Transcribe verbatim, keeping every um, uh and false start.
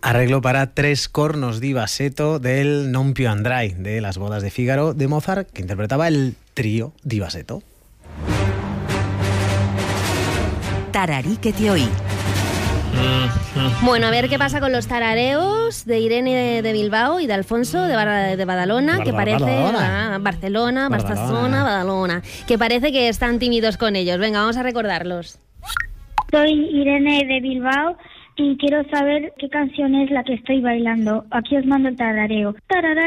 Arreglo para tres cornos di Bassetto del Non più andrai, de Las bodas de Fígaro de Mozart, que interpretaba el trío di Bassetto. Tararíquete hoy. Bueno, a ver qué pasa con los tarareos de Irene de, de Bilbao y de Alfonso de, Bar- de Badalona, Bar- que Bar- parece Badalona. ah, Barcelona, Badalona. Barcelona, Badalona, que parece que están tímidos con ellos. Venga, vamos a recordarlos. Soy Irene de Bilbao y quiero saber qué canción es la que estoy bailando. Aquí os mando el tarareo. Tarara.